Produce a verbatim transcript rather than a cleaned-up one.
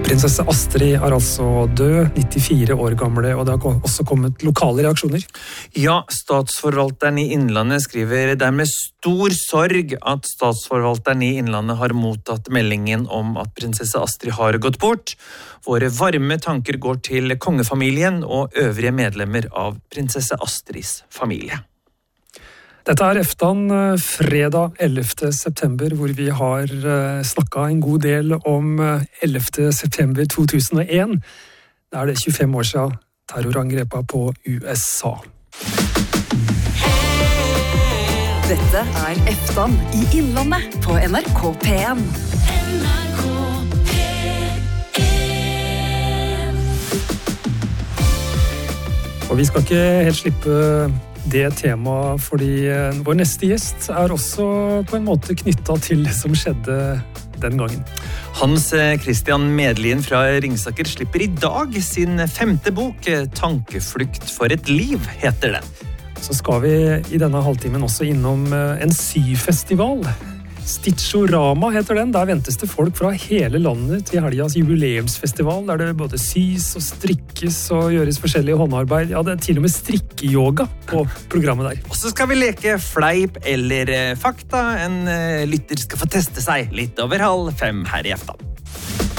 Prinsesse Astrid er altså død, nittifire år gamle, og det har også kommet lokale reaksjoner. Ja, statsforvalteren i Innlandet skriver det er med stor sorg at statsforvalteren i Innlandet har mottatt meldingen om at prinsesse Astrid har gått bort. Våre varme tanker går til kongefamilien og øvrige medlemmer av prinsesse Astrids familie. Dette er Eftan fredag ellevte september, hvor vi har snakket en god del om ellevte september to tusen og en. Da er det tjuefem år siden terrorangrepet på U S A. Dette er Eftan i Innlandet på N R K P en. Og vi skal ikke helt slippe det temaet, fordi vår neste gjest er også på en måte knyttet til det som skjedde den gangen. Hans Christian Medlien fra Ringsaker slipper i dag sin femte bok, Tankeflukt for et liv, heter den. Så skal vi i denne halvtimen også innom en syfestival. Stitchorama heter den. Der ventes det folk fra hele landet til helgas jubileumsfestival, der det både sys og strikkes og gjøres forskjellige håndarbeid. Ja, det er til og med strikkeyoga på programmet der. Og så skal vi leke fleip eller fakta. En lytter skal få teste seg litt over halv fem her i Eftan.